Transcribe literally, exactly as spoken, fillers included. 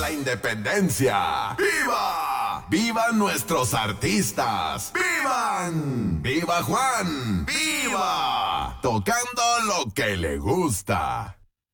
la independencia. ¡Viva! ¡Vivan nuestros artistas! ¡Vivan! ¡Viva Juan! ¡Viva! Tocando lo que le gusta.